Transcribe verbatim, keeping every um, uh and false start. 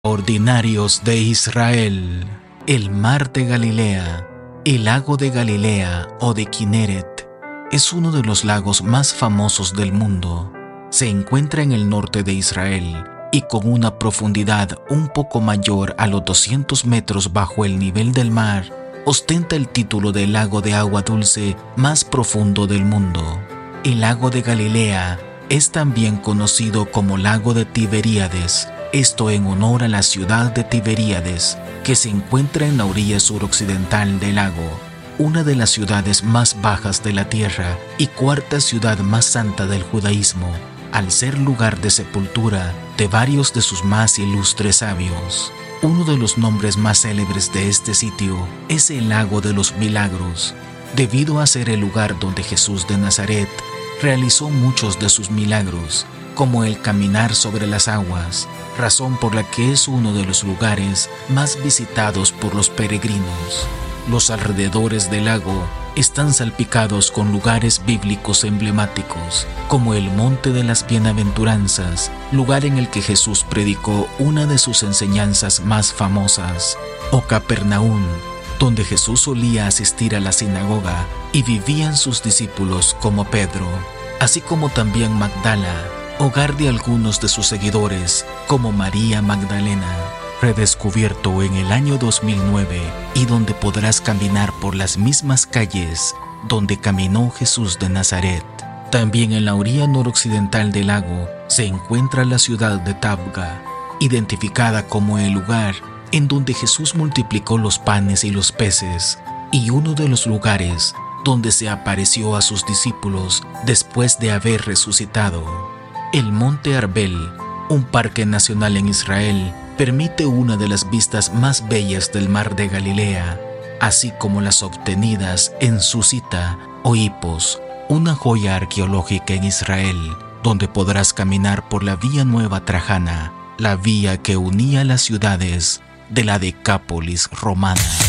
Ordinarios de Israel, el mar de Galilea, el lago de Galilea o de Kineret, es uno de los lagos más famosos del mundo. Se encuentra en el norte de Israel y con una profundidad un poco mayor a los doscientos metros bajo el nivel del mar, ostenta el título de lago de agua dulce más profundo del mundo. El lago de Galilea es también conocido como lago de Tiberíades, esto en honor a la ciudad de Tiberíades, que se encuentra en la orilla suroccidental del lago, una de las ciudades más bajas de la tierra y cuarta ciudad más santa del judaísmo, al ser lugar de sepultura de varios de sus más ilustres sabios. Uno de los nombres más célebres de este sitio es el Lago de los Milagros, debido a ser el lugar donde Jesús de Nazaret realizó muchos de sus milagros, como el caminar sobre las aguas, razón por la que es uno de los lugares más visitados por los peregrinos. Los alrededores del lago están salpicados con lugares bíblicos emblemáticos, como el Monte de las Bienaventuranzas, lugar en el que Jesús predicó una de sus enseñanzas más famosas, o Capernaum, donde Jesús solía asistir a la sinagoga y vivían sus discípulos como Pedro, así como también Magdala, hogar de algunos de sus seguidores, como María Magdalena, redescubierto en el año dos mil nueve y donde podrás caminar por las mismas calles donde caminó Jesús de Nazaret. También en la orilla noroccidental del lago se encuentra la ciudad de Tabga, identificada como el lugar en donde Jesús multiplicó los panes y los peces, y uno de los lugares donde se apareció a sus discípulos después de haber resucitado. El Monte Arbel, un parque nacional en Israel, permite una de las vistas más bellas del mar de Galilea, así como las obtenidas en Susita o Hipos, una joya arqueológica en Israel, donde podrás caminar por la Vía Nueva Trajana, la vía que unía las ciudades de la Decápolis romana.